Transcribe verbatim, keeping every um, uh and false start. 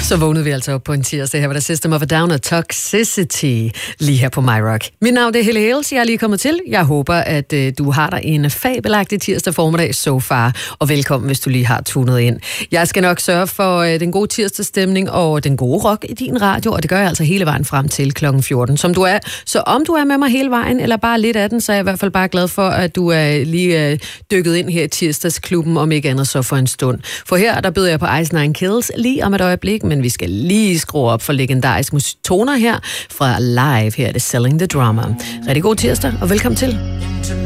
Så vågnede vi altså op på en tirsdag. Her var der System of a Down og Toxicity lige her på My Rock. Mit navn er Helle Hales, jeg er lige kommet til. Jeg håber, at øh, du har dig en fabelagtig tirsdag formiddag so far. Og velkommen, hvis du lige har tunet ind. Jeg skal nok sørge for øh, den gode tirsdagsstemning og den gode rock i din radio. Og det gør jeg altså hele vejen frem til klokken fjorten, som du er. Så om du er med mig hele vejen, eller bare lidt af den, så er jeg i hvert fald bare glad for, at du er lige øh, dykket ind her i tirsdagsklubben, om ikke andet så for en stund. For her, der byder jeg på Ice Nine Kills lige om et øjeblik, men vi skal lige skrue op for legendarisk musiktoner her fra live. Her er det Selling the Drama. Rigtig god tirsdag, og velkommen til.